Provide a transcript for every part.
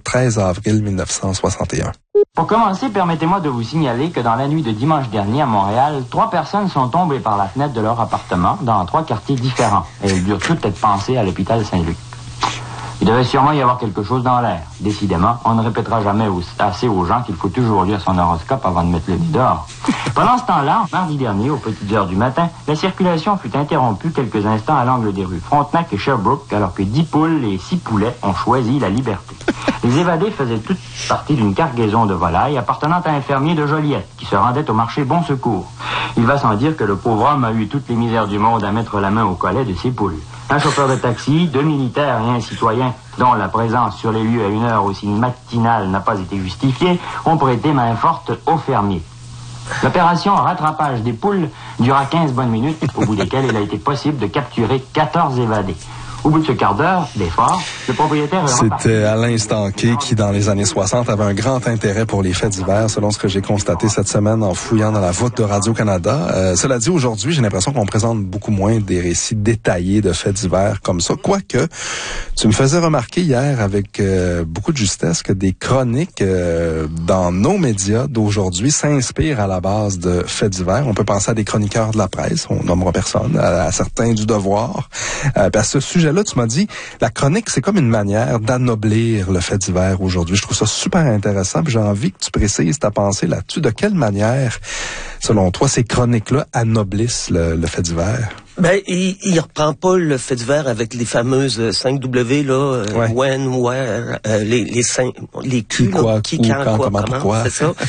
13 avril 1961. Pour commencer, permettez-moi de vous signaler que dans la nuit de dimanche dernier à Montréal, 3 personnes sont tombées par la fenêtre de leur appartement dans 3 quartiers différents. Et elles durent toutes être pensées à l'hôpital Saint-Luc. Il devait sûrement y avoir quelque chose dans l'air. Décidément, on ne répétera jamais assez aux gens qu'il faut toujours lire son horoscope avant de mettre le nez dehors. Pendant ce temps-là, mardi dernier, aux petites heures du matin, la circulation fut interrompue quelques instants à l'angle des rues Frontenac et Sherbrooke, alors que 10 poules et 6 poulets ont choisi la liberté. Les évadés faisaient toutes partie d'une cargaison de volailles appartenant à un fermier de Joliette, qui se rendait au marché Bon Secours. Il va sans dire que le pauvre homme a eu toutes les misères du monde à mettre la main au collet de ses poules. Un chauffeur de taxi, 2 militaires et un citoyen, dont la présence sur les lieux à une heure aussi matinale n'a pas été justifiée, ont prêté main forte au fermier. L'opération rattrapage des poules dura 15 bonnes minutes, au bout desquelles il a été possible de capturer 14 évadés. Au bout de ce quart d'heure d'effort, le propriétaire est reparti. C'était Alain Stanquet qui, dans les années 60, avait un grand intérêt pour les faits divers, selon ce que j'ai constaté cette semaine en fouillant dans la voûte de Radio-Canada. Cela dit, aujourd'hui, j'ai l'impression qu'on présente beaucoup moins des récits détaillés de faits divers comme ça. Quoique, tu me faisais remarquer hier avec beaucoup de justesse que des chroniques dans nos médias d'aujourd'hui s'inspirent à la base de faits divers. On peut penser à des chroniqueurs de la presse, on nommera personne, à certains du Devoir. À ce sujet-là, tu m'as dit, la chronique, c'est comme une manière d'anoblir le fait divers aujourd'hui. Je trouve ça super intéressant, puis j'ai envie que tu précises ta pensée là-dessus. De quelle manière, selon toi, ces chroniques-là anoblissent le fait divers? Ben, il reprend pas le fait divers avec les fameuses 5 W, là, ouais. When, where, les Q, quoi, qui, où, quand, quoi, comment, comment, pourquoi. c'est ça.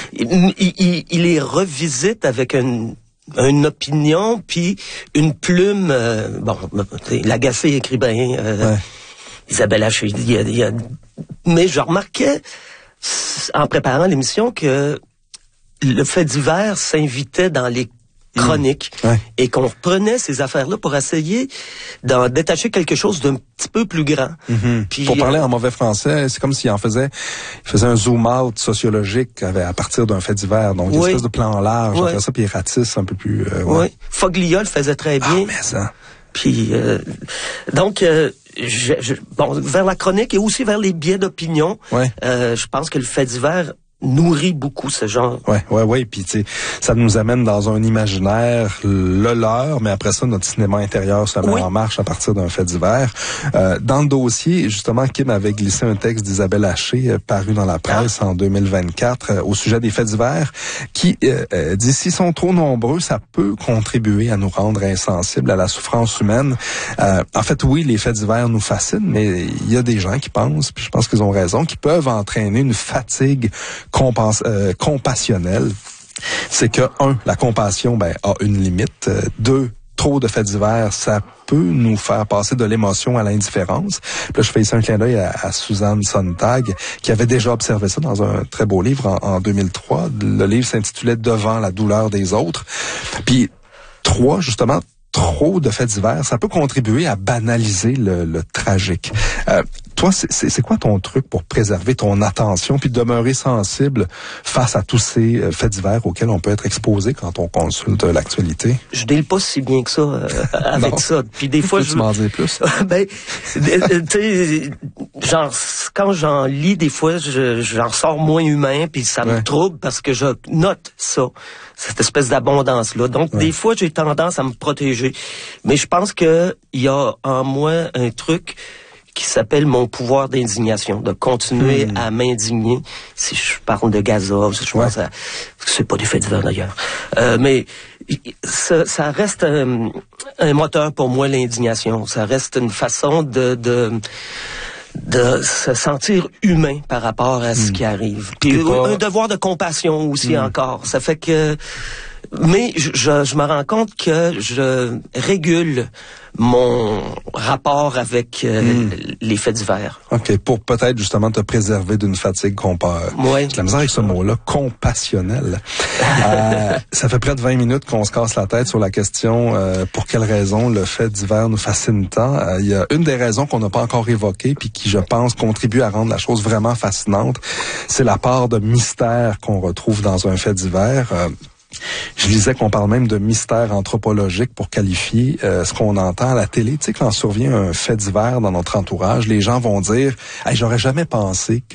Il les revisite avec une opinion, puis une plume, Lagacé écrit bien, ouais. Isabelle Haché, mais je remarquais, en préparant l'émission, que le fait divers s'invitait dans les chroniques, ouais. Et qu'on reprenait ces affaires-là pour essayer d'en détacher quelque chose d'un petit peu plus grand. Mm-hmm. Puis, pour parler en mauvais français, c'est comme s'il faisait un zoom-out sociologique à partir d'un fait divers, donc une espèce de plan large, après ça, puis il ratisse un peu plus... Oui, Foglia le faisait très bien. Ah, mais ça... Puis, donc, vers la chronique et aussi vers les biais d'opinion, je pense que le fait divers nourrit beaucoup ce genre. Ouais. Puis tu sais, ça nous amène dans un imaginaire, le leur, mais après ça, notre cinéma intérieur se met en marche à partir d'un fait divers. Dans le dossier, justement, Kim avait glissé un texte d'Isabelle Haché paru dans la presse en 2024 au sujet des faits divers qui dit s'ils sont trop nombreux, ça peut contribuer à nous rendre insensibles à la souffrance humaine. En fait, oui, les faits divers nous fascinent, mais il y a des gens qui pensent, puis je pense qu'ils ont raison, qui peuvent entraîner une fatigue compassionnelle. C'est que, 1, la compassion a une limite. 2, trop de faits divers, ça peut nous faire passer de l'émotion à l'indifférence. Puis là, je fais ici un clin d'œil à Suzanne Sontag, qui avait déjà observé ça dans un très beau livre en 2003. Le livre s'intitulait « Devant la douleur des autres ». Puis 3, justement, trop de faits divers, ça peut contribuer à banaliser le tragique. Toi, c'est quoi ton truc pour préserver ton attention puis demeurer sensible face à tous ces faits divers auxquels on peut être exposé quand on consulte l'actualité? Je deal pas si bien que ça avec ça. Puis des fois, tu m'en dis plus. Tu sais, genre quand j'en lis, des fois, j'en sors moins humain puis ça me trouble parce que je note ça, cette espèce d'abondance là. Donc des fois, j'ai tendance à me protéger. Mais je pense que il y a en moi un truc qui s'appelle mon pouvoir d'indignation, de continuer à m'indigner si je parle de Gaza, si je pense à... C'est pas des faits divers d'ailleurs. Mais ça reste un moteur pour moi, l'indignation. Ça reste une façon de se sentir humain par rapport à ce qui arrive. Puis un devoir de compassion aussi encore. Ça fait que... Mais je me rends compte que je régule mon rapport avec les faits divers. OK, pour peut-être justement te préserver d'une fatigue j'ai la misère avec ce mot-là, compassionnel. Ça fait près de 20 minutes qu'on se casse la tête sur la question pour quelle raison le fait divers nous fascine tant. Il y a une des raisons qu'on n'a pas encore évoquées puis qui, je pense, contribue à rendre la chose vraiment fascinante. C'est la part de mystère qu'on retrouve dans un fait divers. Je lisais qu'on parle même de mystère anthropologique pour qualifier ce qu'on entend à la télé. Tu sais, quand survient un fait divers dans notre entourage, les gens vont dire « Hey, j'aurais jamais pensé que